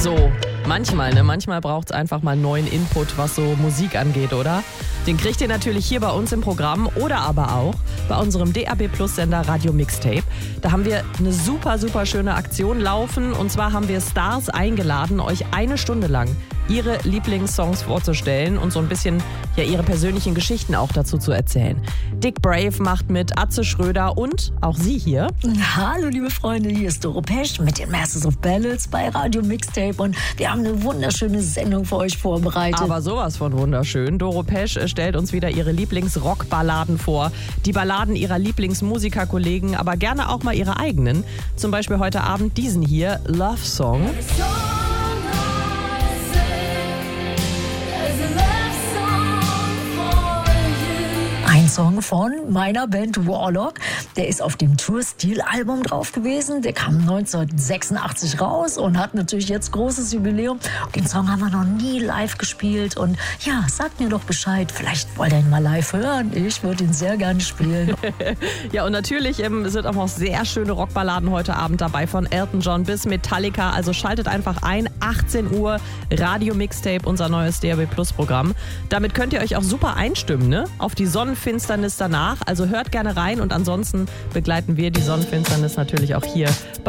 So, manchmal braucht es einfach mal neuen Input, was so Musik angeht, oder? Den kriegt ihr natürlich hier bei uns im Programm oder aber auch bei unserem DAB Plus Sender Radio Mixtape. Da haben wir eine super schöne Aktion laufen, und zwar haben wir Stars eingeladen, euch eine Stunde lang ihre Lieblingssongs vorzustellen und so ein bisschen ihre persönlichen Geschichten auch dazu zu erzählen. Dick Brave macht mit, Atze Schröder und auch sie hier. Hallo liebe Freunde, hier ist Doro Pesch mit den Masters of Ballads bei Radio Mixtape und wir haben eine wunderschöne Sendung für euch vorbereitet. Aber sowas von wunderschön. Doro Pesch stellt uns wieder ihre Lieblings-Rock-Balladen vor, die Balladen ihrer Lieblingsmusikerkollegen, aber gerne auch mal ihre eigenen. Zum Beispiel heute Abend diesen hier, Love Song. Ein Song von meiner Band Warlock, der ist auf dem Tour-Stil-Album drauf gewesen. Der kam 1986 raus und hat natürlich jetzt großes Jubiläum. Den Song haben wir noch nie live gespielt und ja, sagt mir doch Bescheid. Vielleicht wollt ihr ihn mal live hören. Ich würde ihn sehr gerne spielen. Ja, und natürlich sind auch noch sehr schöne Rockballaden heute Abend dabei, von Elton John bis Metallica. Also schaltet einfach ein, 18 Uhr, Radio Mixtape, unser neues DAB Plus Programm. Damit könnt ihr euch auch super einstimmen, ne? Auf die Sonnenfinsternis danach. Also hört gerne rein und ansonsten begleiten wir die Sonnenfinsternis natürlich auch hier